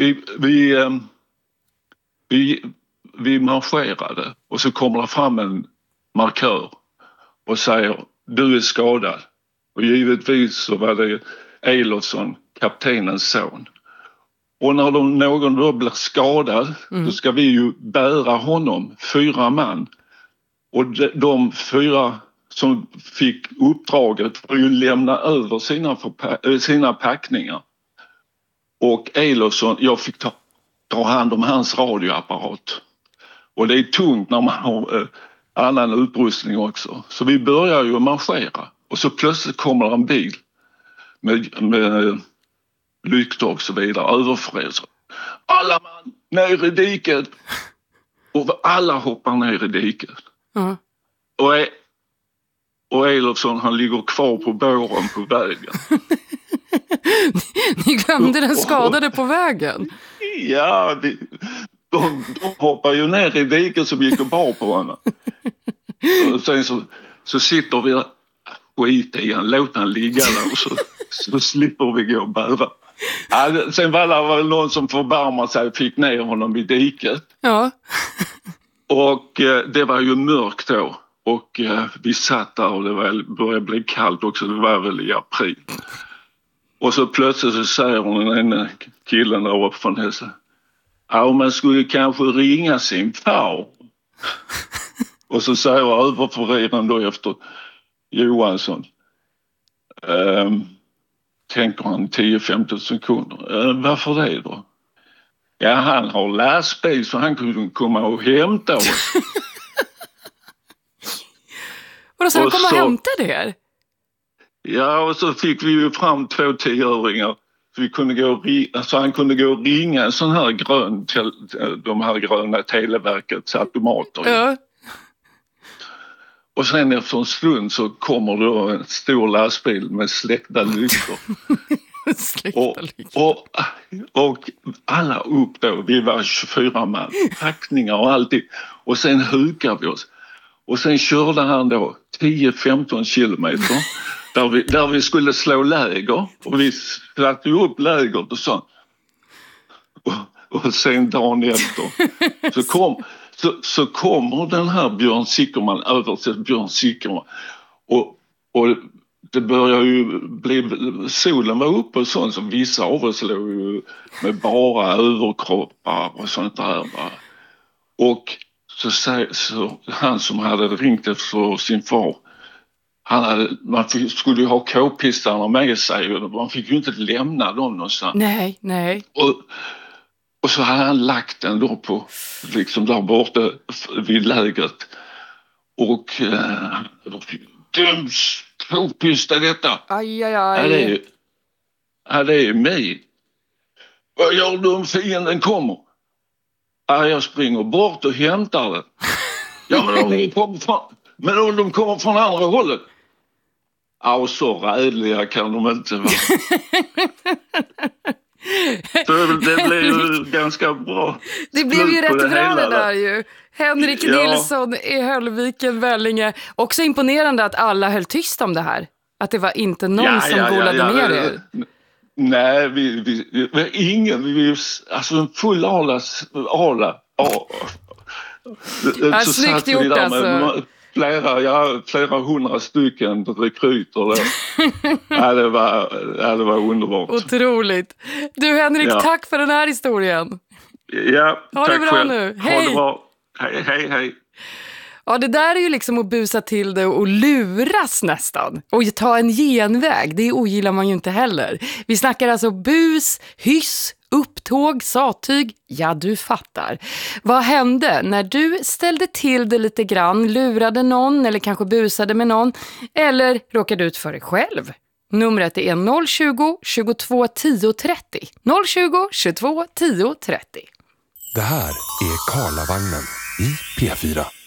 vi marscherade och så kommer det fram en markör och säger du är skadad. Och givetvis så var det Elofsson, kaptenens son. Och när någon då blir skadad då ska vi ju bära honom, 4 man. Och de 4 som fick uppdraget får ju lämna över sina packningar. Och Elofsson, jag fick ta hand om hans radioapparat. Och det är tungt när man har annan utrustning också. Så vi börjar ju marschera. Och så plötsligt kommer en bil med lyktor och så vidare överfräser. Alla man ner i diket. Och alla hoppar ner i diket. Mm. Och Elofsson han ligger kvar på båren på vägen. Ni glömde den skadade på vägen. Ja, de hoppar ju ner i diket som gick och bar på honom. Och sen så sitter vi där, skit i han, låt han ligga där och så slipper vi gå och bära. Ja, sen var det väl någon som förbarmade sig och fick ner honom i diket. Ja. Och det var ju mörkt då. Och vi satt där och det började bli kallt också, det var väl i april. Och så plötsligt så säger hon den killen där uppe från Hälsa. Ja, man skulle kanske ringa sin far. Och så säger överföraren då efter Johansson. Tänker han 10-15 sekunder. Varför det då? Ja, han har lastbil så han kunde komma och hämta oss. Och så han kom och hämtade er? Ja, och så fick vi ju fram 2 10-åringar. Så vi kunde han kunde gå och ringa en sån här grön till de här gröna Televerkets automater. Ja. Och sen efter en stund så kommer då en stor lastbil med släckta lyktor. och alla upp då, vi var 24 man, packningar och allting. Och sen hukar vi oss. Och sen körde han då 10-15 kilometer där vi skulle slå läger. Och vi satte upp lägret och så. Och sen dagen efter så kommer den här Björn Sickerman över till Björn Sickerman. Och det börjar ju bli, solen var uppe och sånt, så vissa av oss låg ju med bara överkroppar och sånt där. Och så han som hade ringt efter sin far, man skulle ju ha k-pistarna med sig och man fick ju inte lämna dem någonstans. Nej. Och så hade han lagt den då på, liksom där borta vid lägret. Och döms k-pista detta. Aj. Ja, det är mig. Vad gör du om fienden kommer? Ja, jag springer bort och hämtar den. Ja, men om de kommer från andra hållet. Ja, och så rädliga kan de inte vara. Så det blev ju ganska bra. Det blev ju rätt bra det där ju. Henrik Nilsson i Höllviken, Vellinge. Också imponerande att alla höll tyst om det här. Att det var inte någon som golade ner er. Nej, ingen. Alltså en full ala. Snyggt gjort alltså. Flera 100 stycken rekryter. Det var underbart. Otroligt. Du Henrik, tack för den här historien. Ja, ha tack det bra själv. nu. Hej. Ha det bra. Hej. Ja, det där är ju liksom att busa till det och luras nästan. Och ta en genväg, det ogillar man ju inte heller. Vi snackar alltså bus, hyss, upptåg, sattyg. Ja, du fattar. Vad hände när du ställde till det lite grann, lurade någon eller kanske busade med någon eller råkade ut för dig själv? Numret är 020 22 10 30. 020 22 10 30. Det här är Karlavagnen i P4.